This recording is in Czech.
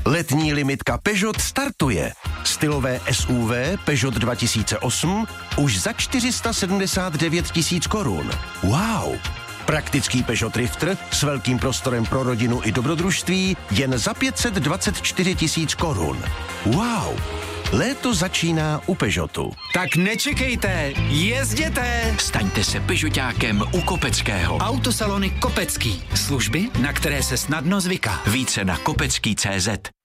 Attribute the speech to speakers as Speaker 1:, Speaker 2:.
Speaker 1: Letní limitka Peugeot startuje. Stylové SUV Peugeot 2008 už za 479 000 korun. Wow! Praktický Peugeot Drifter s velkým prostorem pro rodinu i dobrodružství jen za 524 000 korun. Wow! Léto začíná u Peugeotu.
Speaker 2: Tak nečekejte, jezděte!
Speaker 3: Staňte se Peugeotákem u Kopeckého.
Speaker 2: Autosalony Kopecký. Služby, na které se snadno zvyká.
Speaker 3: Více na kopecký.cz.